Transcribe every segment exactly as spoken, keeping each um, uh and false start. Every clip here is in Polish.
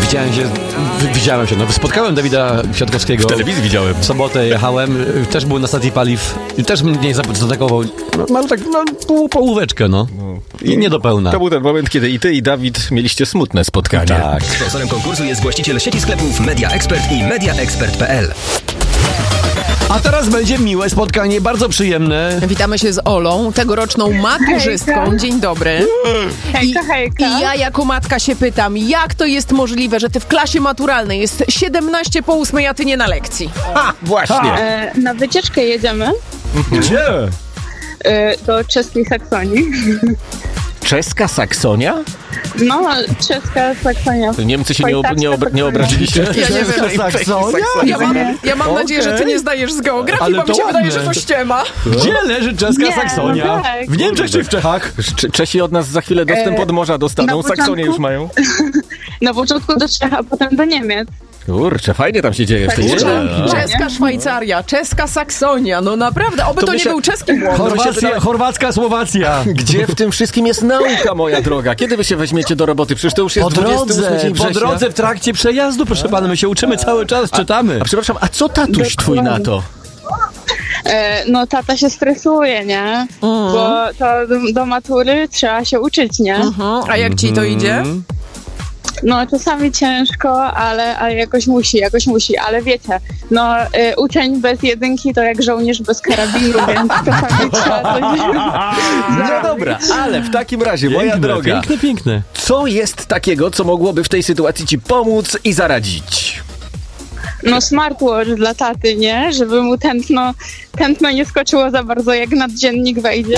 widziałem się, widziałem się, no spotkałem Dawida Kwiatkowskiego. W telewizji widziałem. W sobotę jechałem, też był na stacji paliw i też mnie zaatakował. No, mam tak, no, pół, połóweczkę, no. I nie do pełna. To był ten moment, kiedy i ty, i Dawid mieliście smutne spotkanie. Tak. Sponsorem konkursu jest właściciel sieci sklepów Media Expert i media expert kropka p l. A teraz będzie miłe spotkanie, bardzo przyjemne. Witamy się z Olą, tegoroczną maturzystką. Hejka. Dzień dobry. Hejka, hejka. I ja jako matka się pytam, jak to jest możliwe, że ty w klasie maturalnej jest siedemnaście po ósmej, a ty nie na lekcji? Ha, właśnie. E, na wycieczkę jedziemy Gdzie? e, do czeskiej Saksonii. Czeska Saksonia? No, czeska Saksonia. Niemcy się nie, ob- nie, ob- nie obrazili. Ja nie wiem. Saksonia? Ja mam, ja mam Okej. nadzieję, że ty nie zdajesz z geografii, Ale bo mi to się wydaje, ładne. że to ściema. Gdzie leży czeska Nie, Saksonia? no tak. W Niemczech czy w Czechach? Cze- Czesi od nas za chwilę dostęp E, od morza dostaną, na początku- Saksonię już mają. Na początku do Czech, a potem do Niemiec. Kurczę, fajnie tam się dzieje w tej Tak, chwili. tak. Czeska Szwajcaria, czeska Saksonia, no naprawdę, oby To to, my nie się- był czeski błąd. Chorwacja, chorwacka Słowacja. Gdzie w tym wszystkim jest nauka, moja droga? Kiedy wy się weźmiecie do roboty? Przecież to już jest Po dwudziesty ósmy drodze, dzień po września. drodze w trakcie przejazdu, proszę pana, my się uczymy cały czas, czytamy. A przepraszam, a co tatuś twój na to? E, no, tata się stresuje, nie? Bo to do, do matury trzeba się uczyć, nie? Mhm. A jak ci to idzie? No, czasami ciężko, ale, ale jakoś musi, jakoś musi. Ale wiecie, no, e, uczeń bez jedynki to jak żołnierz bez karabinu, więc czasami trzeba coś... No dobra, ale w takim razie, moja Piękne, droga, piękne, piękne. co jest takiego, co mogłoby w tej sytuacji ci pomóc i zaradzić? No, smartwatch dla taty, nie? Żeby mu tętno, tętno nie skoczyło za bardzo, jak naddziennik wejdzie.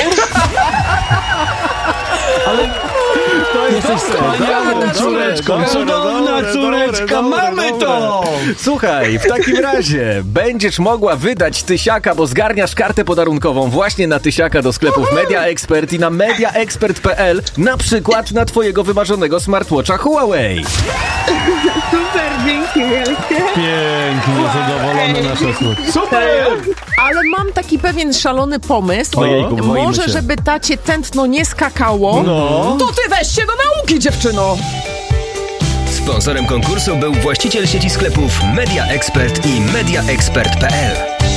Jesteś wspaniałą córeczką, cudowna córeczka, mamy to! Słuchaj, w takim razie będziesz mogła wydać tysiaka, bo zgarniasz kartę podarunkową właśnie na tysiaka do sklepów Media Expert i na media expert kropka p l, na przykład na twojego wymarzonego smartwatcha Huawei. Super, dzięki wielkie. Pięknie, zadowolone nasze słuch. Super! Ale mam taki pewien szalony pomysł. Ojejku, boimy Może, się. żeby tacie tętno nie skakało, No. to ty weź się do nauki, dziewczyno! Sponsorem konkursu był właściciel sieci sklepów Media Expert i media expert kropka p l.